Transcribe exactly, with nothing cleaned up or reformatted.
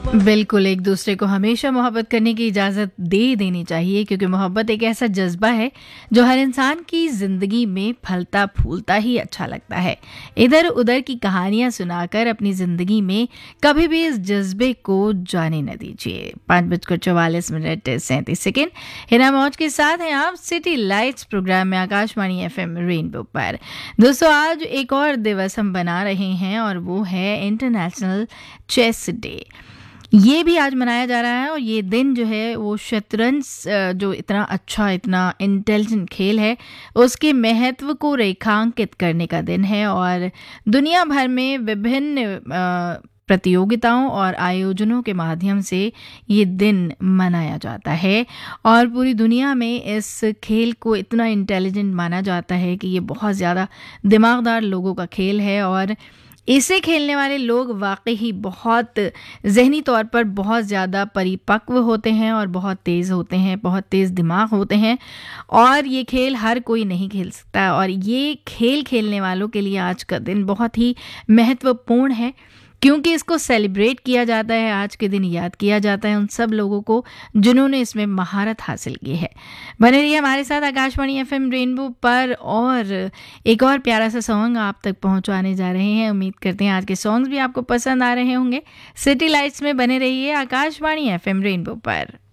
बिल्कुल, एक दूसरे को हमेशा मोहब्बत करने की इजाज़त दे देनी चाहिए, क्योंकि मोहब्बत एक ऐसा जज्बा है जो हर इंसान की ज़िंदगी में फलता फूलता ही अच्छा लगता है। इधर-उधर की कहानियाँ सुनाकर अपनी ज़िंदगी में कभी भी इस जज्बे को जाने न दीजिए। पाँच बजकर चौवालीस मिनट सैंतीस सेकंड हिना मौज के साथ हैं आप सिटी लाइट्स प्रोग्राम में आकाशवाणी एफएम रेनबो पर। दोस्तों, आज एक और दिवस हम बना रहे हैं और वो है इंटरनेशनल चेस डे। ये भी आज मनाया जा रहा है और ये दिन जो है वो शतरंज अ, जो इतना अच्छा, इतना इंटेलिजेंट खेल है, उसके महत्व को रेखांकित करने का दिन है। और दुनिया भर में विभिन्न अ, प्रतियोगिताओं और आयोजनों के माध्यम से ये दिन मनाया जाता है। और पूरी दुनिया में इस खेल को इतना इंटेलिजेंट माना जाता है कि ये बहुत ज़्यादा दिमागदार लोगों का खेल है। और इसे खेलने वाले लोग वाकई ही बहुत ज़हनी तौर पर बहुत ज़्यादा परिपक्व होते हैं और बहुत तेज़ होते हैं, बहुत तेज़ दिमाग होते हैं। और ये खेल हर कोई नहीं खेल सकता, और ये खेल खेलने वालों के लिए आज का दिन बहुत ही महत्वपूर्ण है, क्योंकि इसको सेलिब्रेट किया जाता है। आज के दिन याद किया जाता है उन सब लोगों को जिन्होंने इसमें महारत हासिल की है। बने रहिए हमारे साथ आकाशवाणी एफएम रेनबो पर, और एक और प्यारा सा सॉन्ग आप तक पहुंचाने जा रहे हैं। उम्मीद करते हैं आज के सॉन्ग्स भी आपको पसंद आ रहे होंगे। सिटी लाइट्स में बने रहिए आकाशवाणी एफएम रेनबो पर।